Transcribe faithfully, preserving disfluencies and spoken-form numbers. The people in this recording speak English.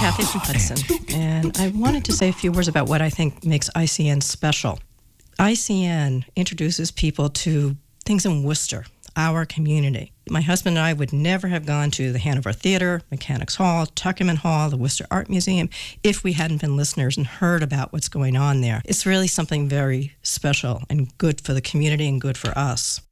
Kathy from Hudson, and I wanted to say a few words about what I think makes I C N special. I C N introduces people to things in Worcester, our community. My husband and I would never have gone to the Hanover Theater, Mechanics Hall, Tuckerman Hall, the Worcester Art Museum, if we hadn't been listeners and heard about what's going on there. It's really something very special and good for the community and good for us.